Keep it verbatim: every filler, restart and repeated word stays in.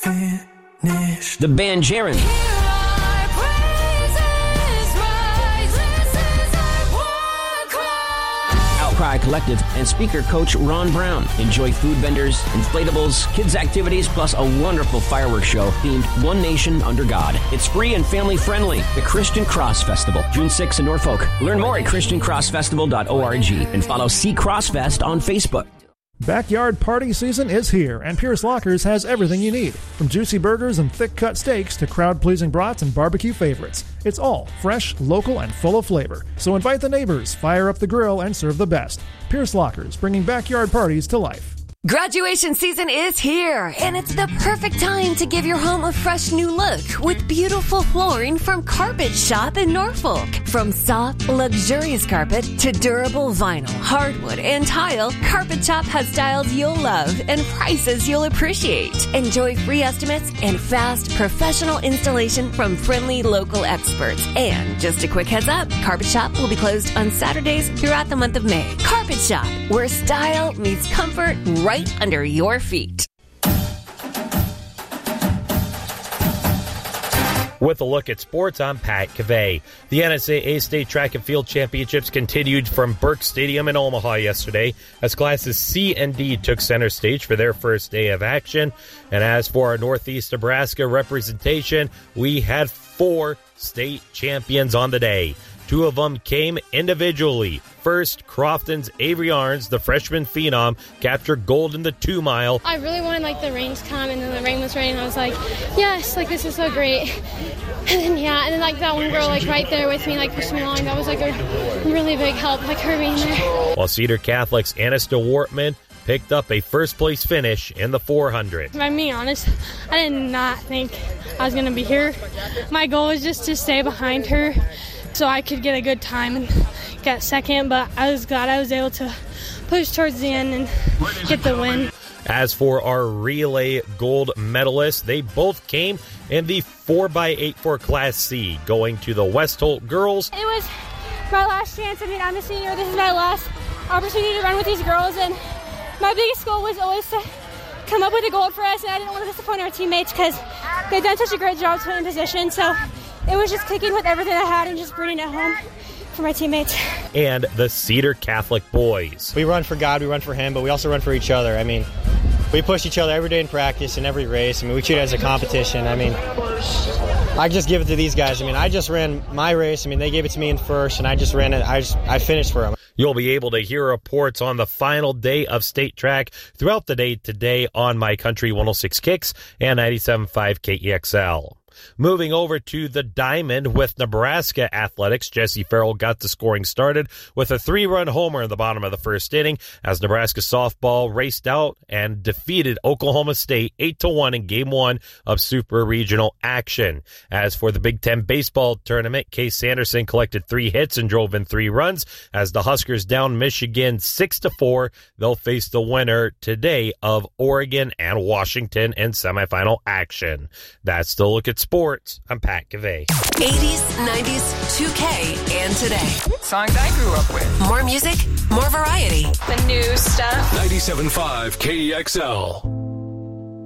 finished. The band Jaren. Outcry Collective and speaker coach Ron Brown. Enjoy food vendors, inflatables, kids' activities, plus a wonderful fireworks show themed One Nation Under God. It's free and family friendly. The Christian Cross Festival, June sixth in Norfolk. Learn more at christian cross festival dot org and follow C Crossfest on Facebook. Backyard party season is here, and Pierce Lockers has everything you need. From juicy burgers and thick-cut steaks to crowd-pleasing brats and barbecue favorites. It's all fresh, local, and full of flavor. So invite the neighbors, fire up the grill, and serve the best. Pierce Lockers, bringing backyard parties to life. Graduation season is here, and it's the perfect time to give your home a fresh new look with beautiful flooring from Carpet Shop in Norfolk. From soft, luxurious carpet to durable vinyl, hardwood, and tile, Carpet Shop has styles you'll love and prices you'll appreciate. Enjoy free estimates and fast, professional installation from friendly local experts. And just a quick heads up, Carpet Shop will be closed on Saturdays throughout the month of May. Carpet Shop, where style meets comfort right under your feet. With a look at sports, I'm Pat Cavey. The N S A A State Track and Field Championships continued from Burke Stadium in Omaha yesterday as classes C and D took center stage for their first day of action. And as for our Northeast Nebraska representation, we had four state champions on the day. Two of them came individually. First, Crofton's Avery Arns, the freshman phenom, captured gold in the two-mile. I really wanted, like, the rain to come, and then the rain was raining. I was like, yes, like, this is so great. And then, yeah, and then, like, that one girl, like, right there with me, like, pushing me along. That was, like, a really big help, like, her being there. While Cedar Catholic's Anna Wortman picked up a first-place finish in the four hundred. If I'm being honest, I did not think I was going to be here. My goal was just to stay behind her so I could get a good time and get second, but I was glad I was able to push towards the end and get the win. As for our relay gold medalists, they both came in the four by eight for Class C, going to the West Holt girls. It was my last chance. I mean, I'm a senior. This is my last opportunity to run with these girls, and my biggest goal was always to come up with a gold for us, and I didn't want to disappoint our teammates because they've done such a great job to put in position, so it was just kicking with everything I had and just bringing it home for my teammates. And the Cedar Catholic boys. We run for God, we run for Him, but we also run for each other. I mean, we push each other every day in practice and every race. I mean, we treat it as a competition. I mean, I just give it to these guys. I mean, I just ran my race. I mean, they gave it to me in first, and I just ran it. I just I finished for them. You'll be able to hear reports on the final day of state track throughout the day today on My Country one oh six Kicks and ninety-seven point five K E X L. Moving over to the Diamond with Nebraska Athletics, Jesse Farrell got the scoring started with a three-run homer in the bottom of the first inning as Nebraska softball raced out and defeated Oklahoma State eight to one in game one of Super Regional action. As for the Big Ten baseball tournament, Case Sanderson collected three hits and drove in three runs as the Huskers down Michigan six to four. They'll face the winner today of Oregon and Washington in semifinal action. That's the look at sports. I'm Pat Cavey. eighties, nineties, two K, and today. Songs I grew up with. More music, more variety. The new stuff. ninety-seven point five K E X L.